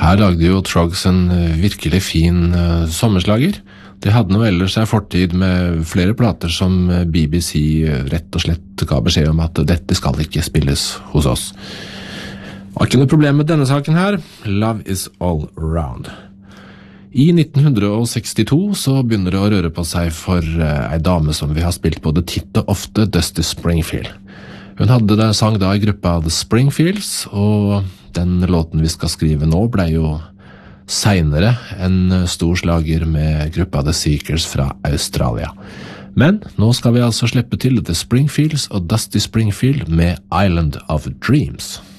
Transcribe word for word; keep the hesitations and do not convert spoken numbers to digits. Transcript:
Her lagde jo Troggs en virkelig fin uh, sommerslager. De hadde noe ellers en fortid med flere plater som B B C rett og slett ga beskjed om at dette skal ikke spilles hos oss. Det var ikke noe problem med denne saken her. Love is all around. I nitten sekstito så begynner det å røre på seg for uh, en dame som vi har spilt både titt og ofte, Dusty Springfield. Hun hadde det sang da i gruppa The Springfields, og den låten vi skal skrive nå ble jo senere en stor slager med gruppa The Seekers fra Australia. Men nå skal vi altså slippe til The Springfields og Dusty Springfield med Island of Dreams.